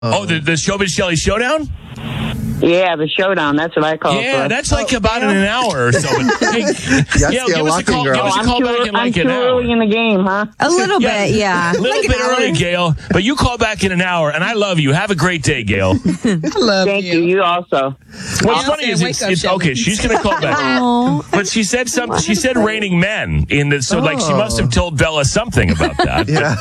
The Showbiz Shelly Showdown? Yeah, the showdown. That's what I call it. Yeah, that's like about in an hour or so. Hey, give us a call. Give us a call back in like an hour. I'm too early in the game, huh? A little bit, yeah. A little bit early, Gail. But you call back in an hour, and I love you. Have a great day, Gail. Thank you. You also. What's funny is it's okay. She's going to call back. But she said something. She said raining men in the she must have told Bella something about that. Yeah.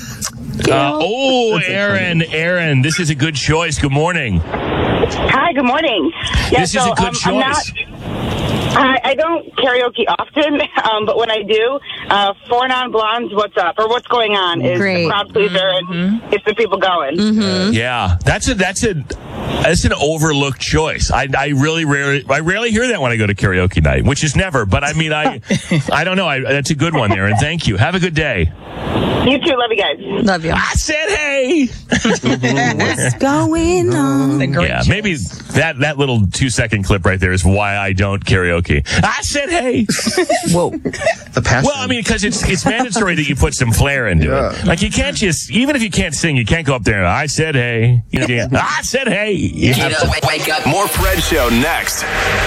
Aaron, this is a good choice. Good morning. Hi, good morning. Yeah, this is a good choice. I don't karaoke often, but when I do, Four Non-Blondes, What's Up, or What's Going On is the crowd pleaser, and it's the people going. Mm-hmm. Yeah, that's an overlooked choice. I rarely hear that when I go to karaoke night, which is never, but I mean, I don't know. That's a good one, Aaron. Thank you. Have a good day. You too. Love you guys. Love you. I said, hey. What's going on? Yeah, maybe that little 2-second clip right there is why I don't karaoke. I said, hey. Whoa. The passion. Well, I mean, because it's mandatory that you put some flair into it. Like, you can't just, even if you can't sing, you can't go up there and, I said, hey. I said, hey. Get up, wake up. More Fred Show next.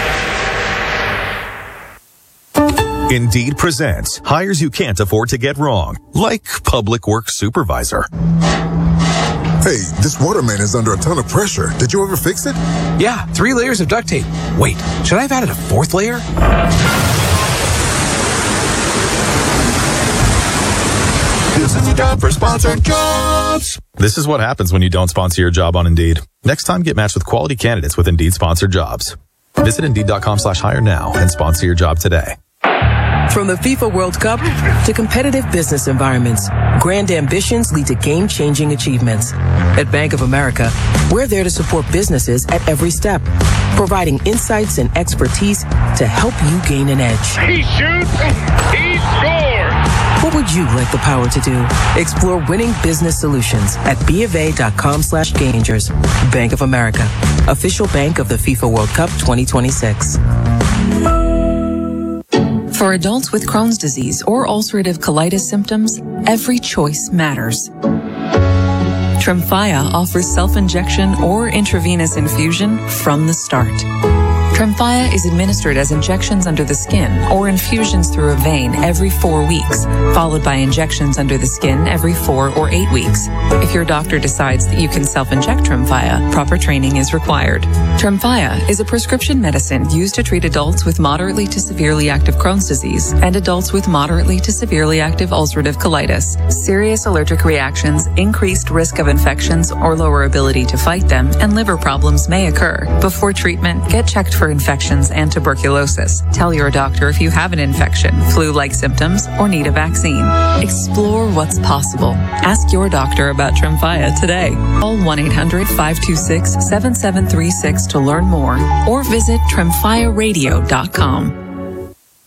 Indeed presents hires you can't afford to get wrong, like public works supervisor. Hey, this water main is under a ton of pressure. Did you ever fix it? Yeah, 3 layers of duct tape. Wait, should I have added a 4th layer? This is a job for sponsored jobs. This is what happens when you don't sponsor your job on Indeed. Next time, get matched with quality candidates with Indeed sponsored jobs. Visit Indeed.com/hire now and sponsor your job today. From the FIFA World Cup to competitive business environments, grand ambitions lead to game-changing achievements. At Bank of America, we're there to support businesses at every step, providing insights and expertise to help you gain an edge. He shoots, he scores! What would you like the power to do? Explore winning business solutions at BofA.com/Gangers. Bank of America, official bank of the FIFA World Cup 2026. For adults with Crohn's disease or ulcerative colitis symptoms, every choice matters. Tremfya offers self-injection or intravenous infusion from the start. Tremfya is administered as injections under the skin or infusions through a vein every 4 weeks, followed by injections under the skin every 4 or 8 weeks. If your doctor decides that you can self-inject Tremfya, proper training is required. Tremfya is a prescription medicine used to treat adults with moderately to severely active Crohn's disease and adults with moderately to severely active ulcerative colitis. Serious allergic reactions, increased risk of infections or lower ability to fight them, and liver problems may occur. Before treatment, get checked for infections and tuberculosis. Tell your doctor if you have an infection, flu-like symptoms, or need a vaccine. Explore what's possible. Ask your doctor about Tremfya today. Call 1-800-526-7736 to learn more, or visit TremfyaRadio.com.